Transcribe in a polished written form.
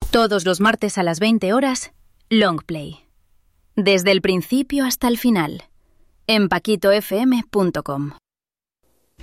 Todos los martes a las 20 horas, Longplay. Desde el principio hasta el final. En paquitofm.com.